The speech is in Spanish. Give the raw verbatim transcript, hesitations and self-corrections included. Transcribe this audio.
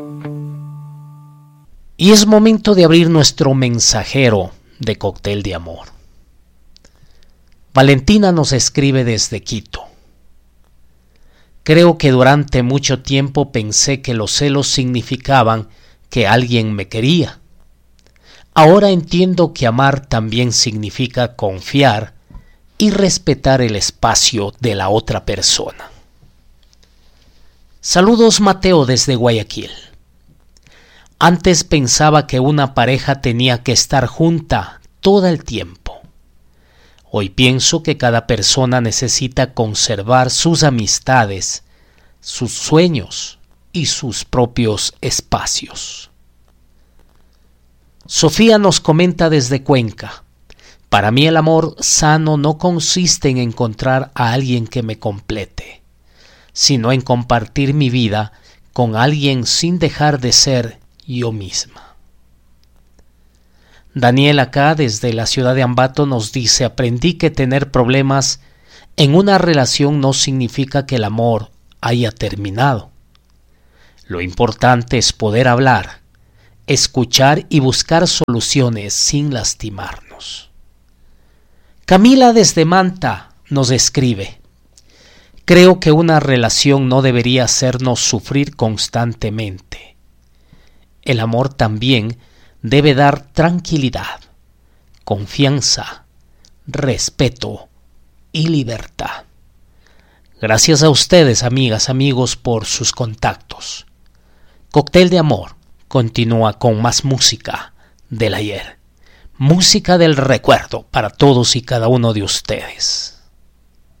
Y es momento de abrir nuestro mensajero de Cóctel de Amor. Valentina nos escribe desde Quito. Creo que durante mucho tiempo pensé que los celos significaban que alguien me quería. Ahora entiendo que amar también significa confiar y respetar el espacio de la otra persona. Saludos, Mateo, desde Guayaquil. Antes pensaba que una pareja tenía que estar junta todo el tiempo. Hoy pienso que cada persona necesita conservar sus amistades, sus sueños y sus propios espacios. Sofía nos comenta desde Cuenca. Para mí el amor sano no consiste en encontrar a alguien que me complete, sino en compartir mi vida con alguien sin dejar de ser yo misma. Daniel acá desde la ciudad de Ambato nos dice: aprendí que tener problemas en una relación no significa que el amor haya terminado. Lo importante es poder hablar, escuchar y buscar soluciones sin lastimarnos. Camila desde Manta nos escribe: creo que una relación no debería hacernos sufrir constantemente. El amor también debe dar tranquilidad, confianza, respeto y libertad. Gracias a ustedes, amigas, amigos, por sus contactos. Cóctel de Amor continúa con más música del ayer. Música del recuerdo para todos y cada uno de ustedes.